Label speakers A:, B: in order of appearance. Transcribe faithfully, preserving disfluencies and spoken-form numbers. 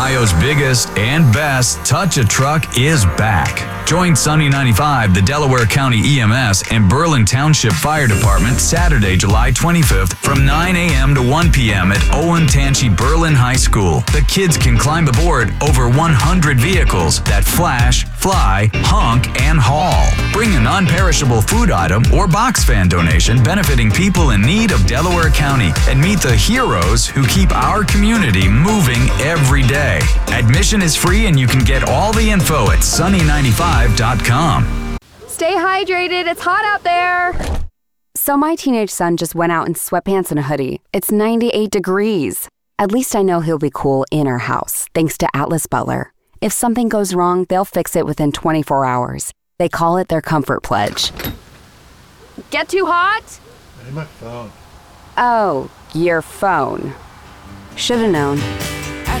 A: Ohio's biggest and best Touch a Truck is back. Join Sunny ninety-five, the Delaware County E M S, and Berlin Township Fire Department Saturday, July twenty-fifth from nine a.m. to one p.m. at Olentangy Berlin High School. The kids can climb aboard over one hundred vehicles that flash, fly, honk, and haul. Bring a non-perishable food item or box fan donation benefiting people in need of Delaware County and meet the heroes who keep our community moving every day. Admission is free and you can get all the info at sunny ninety-five dot com.
B: Stay hydrated, it's hot out there. So my teenage son just went out in sweatpants and a hoodie. It's ninety-eight degrees. At least I know he'll be cool in our house, thanks to Atlas Butler. If something goes wrong, they'll fix it within twenty-four hours. They call it their Comfort Pledge. Get too hot?
C: I need my phone.
B: Oh, your phone. Should've known.